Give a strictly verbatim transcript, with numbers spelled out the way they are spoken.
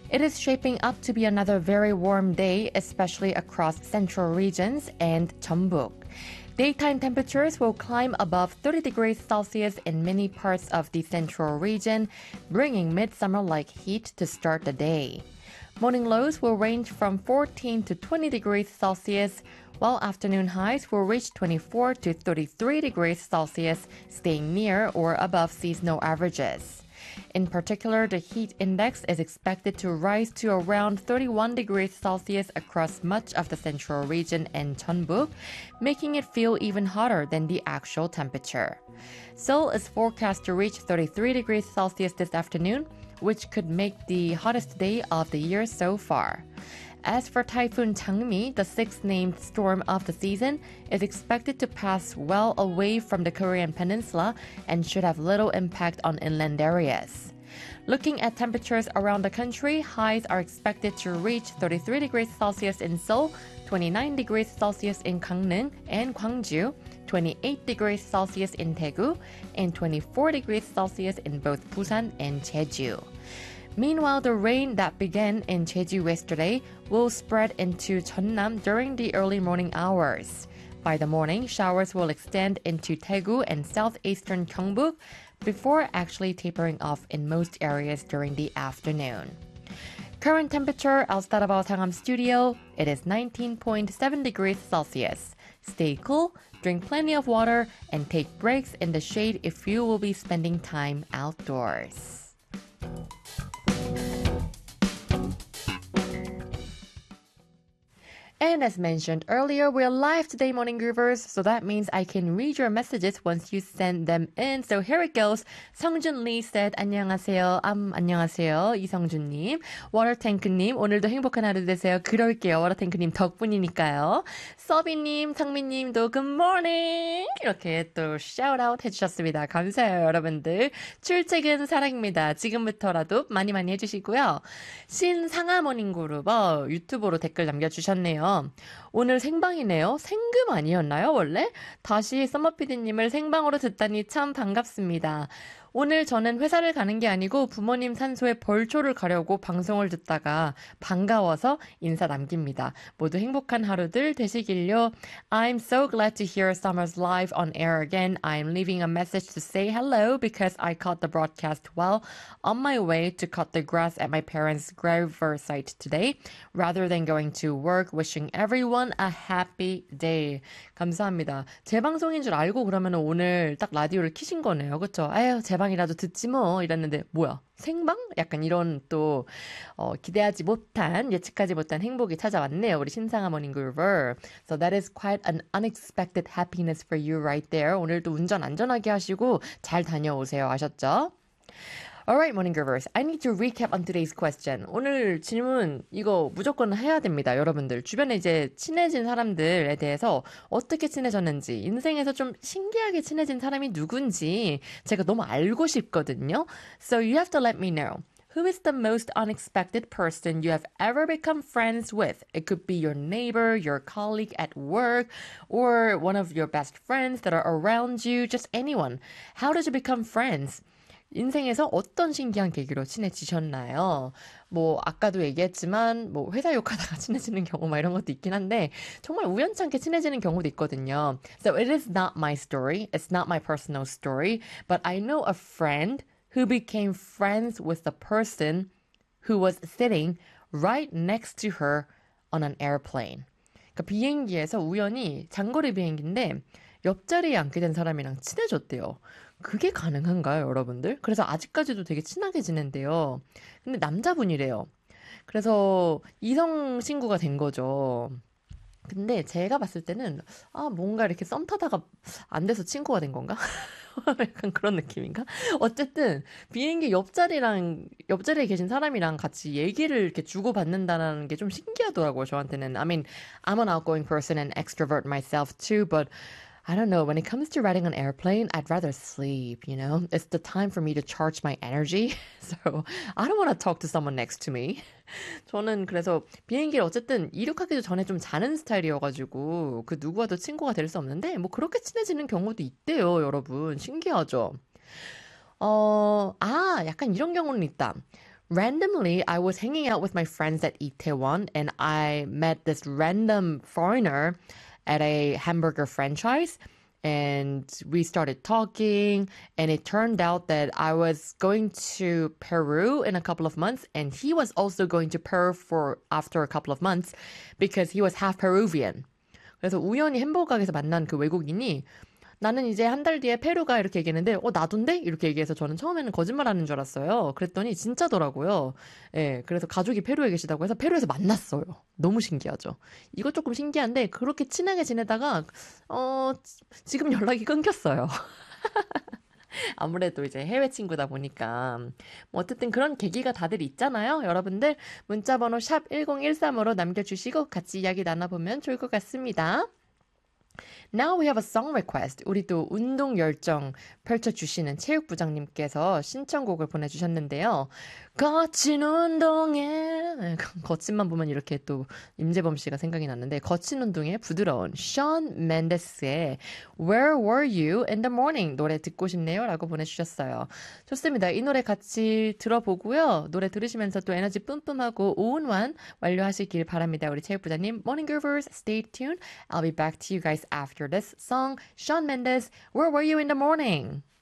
It is shaping up to be another very warm day, especially across central regions and Jeonbuk. Daytime temperatures will climb above thirty degrees Celsius in many parts of the central region, bringing midsummer-like heat to start the day. Morning lows will range from fourteen to twenty degrees Celsius, while afternoon highs will reach twenty-four to thirty-three degrees Celsius, staying near or above seasonal averages. In particular, the heat index is expected to rise to around thirty-one degrees Celsius across much of the central region and Jeonbuk, making it feel even hotter than the actual temperature. Seoul is forecast to reach thirty-three degrees Celsius this afternoon, which could make the hottest day of the year so far. As for Typhoon Changmi, the sixth named storm of the season, is expected to pass well away from the Korean peninsula and should have little impact on inland areas. Looking at temperatures around the country, highs are expected to reach thirty-three degrees Celsius in Seoul, twenty-nine degrees Celsius in Gangneung and Gwangju, twenty-eight degrees Celsius in Daegu, and twenty-four degrees Celsius in both Busan and Jeju. Meanwhile, the rain that began in Jeju yesterday will spread into Jeonnam during the early morning hours. By the morning, showers will extend into Daegu and southeastern Gyeongbuk before actually tapering off in most areas during the afternoon. Current temperature outside of our Sangam studio, it is nineteen point seven degrees Celsius. Stay cool, drink plenty of water, and take breaks in the shade if you will be spending time outdoors. And as mentioned earlier, we're live today, Morning Groovers, so that means I can read your messages once you send them in. So here it goes. 성준 Lee said, 안녕하세요. Um, 안녕하세요. 이성준님. 워터탱크님, 오늘도 행복한 하루 되세요. 그럴게요. 워터탱크님 덕분이니까요. 서비님, 상민님도 good morning. 이렇게 또 shout-out 해주셨습니다. 감사해요, 여러분들. 출첵은 사랑입니다. 지금부터라도 많이 많이 해주시고요. 신상하 모닝그룹 어, 유튜브로 댓글 남겨주셨네요. 오늘 생방이네요. 생금 아니었나요, 원래? 다시 썸머피디님을 생방으로 듣다니 참 반갑습니다. 오늘 저는 회사를 가는 게 아니고 부모님 산소에 벌초를 가려고 방송을 듣다가 반가워서 인사 남깁니다. 모두 행복한 하루들 되시길요. I'm so glad to hear Summer's live on air again. I'm leaving a message to say hello because I caught the broadcast while on my way to cut the grass at my parents' gravesite today. Rather than going to work, wishing everyone a happy day. 감사합니다. 제 방송인 줄 알고 그러면 오늘 딱 라디오를 키신 거네요. 그렇죠? 아유, 제 방이라도 듣지 뭐 이랬는데 뭐야 생방? 약간 이런 또 어, 기대하지 못한 예측하지 못한 행복이 찾아왔네요. 우리 신상아 모닝 그루버. So that is quite an unexpected happiness for you right there. 오늘도 운전 안전하게 하시고 잘 다녀오세요. 아셨죠? Alright, Morning Groovers. I need to recap on today's question. 오늘 질문 이거 무조건 해야 됩니다. 여러분들. 주변에 이제 친해진 사람들에 대해서 어떻게 친해졌는지, 인생에서 좀 신기하게 친해진 사람이 누군지 제가 너무 알고 싶거든요. So you have to let me know. Who is the most unexpected person you have ever become friends with? It could be your neighbor, your colleague at work, or one of your best friends that are around you, just anyone. How did you become friends? 인생에서 어떤 신기한 계기로 친해지셨나요? 뭐 아까도 얘기했지만 뭐 회사 욕하다가 친해지는 경우 막 이런 것도 있긴 한데 정말 우연찮게 친해지는 경우도 있거든요. So it is not my story. It's not my personal story. But I know a friend who became friends with the person who was sitting right next to her on an airplane. 그러니까 비행기에서 우연히 장거리 비행기인데 옆자리에 앉게 된 사람이랑 친해졌대요. 그게 가능한가요, 여러분들? 그래서 아직까지도 되게 친하게 지낸대요. 근데 남자분이래요. 그래서 이성 친구가 된 거죠. 근데 제가 봤을 때는 아 뭔가 이렇게 썸 타다가 안 돼서 친구가 된 건가? 약간 그런 느낌인가? 어쨌든 비행기 옆자리랑 옆자리에 계신 사람이랑 같이 얘기를 이렇게 주고받는다는 게 좀 신기하더라고요. 저한테는. I mean, I'm an outgoing person and extrovert myself too, but I don't know. When it comes to riding an airplane, I'd rather sleep, you know? It's the time for me to charge my energy. So I don't want to talk to someone next to me. 저는 그래서 비행기를 어쨌든 이륙하기도 전에 좀 자는 스타일이어가지고 그 누구와도 친구가 될 수 없는데 뭐 그렇게 친해지는 경우도 있대요, 여러분. 신기하죠? 어, 아, 약간 이런 경우는 있다. Randomly, I was hanging out with my friends at Itaewon and I met this random foreigner at a hamburger franchise. And we started talking, and it turned out that I was going to Peru in a couple of months, and he was also going to Peru for after a couple of months because he was half Peruvian. 그래서 우연히 햄버거 가게에서 만난 그 외국인이 나는 이제 한 달 뒤에 페루가 이렇게 얘기했는데 어 나도인데? 이렇게 얘기해서 저는 처음에는 거짓말하는 줄 알았어요. 그랬더니 진짜더라고요. 예, 그래서 가족이 페루에 계시다고 해서 페루에서 만났어요. 너무 신기하죠. 이거 조금 신기한데 그렇게 친하게 지내다가 어 지금 연락이 끊겼어요. 아무래도 이제 해외 친구다 보니까 뭐 어쨌든 그런 계기가 다들 있잖아요. 여러분들 문자번호 샵 일공일삼으로 남겨주시고 같이 이야기 나눠보면 좋을 것 같습니다. Now we have a song request. 우리 또 운동 열정 펼쳐주시는 체육부장님께서 신청곡을 보내주셨는데요. 거친 운동에 네, 거친만 보면 이렇게 또 임재범 씨가 생각이 났는데 거친 운동에 부드러운 Shawn Mendes의 Where Were You in the Morning 노래 듣고 싶네요 라고 보내주셨어요. 좋습니다. 이 노래 같이 들어보고요. 노래 들으시면서 또 에너지 뿜뿜하고 오운완 완료하시길 바랍니다. 우리 체육부장님 Morning Groovers, stay tuned. I'll be back to you guys after this song. Shawn Mendes, Where Were You in the Morning?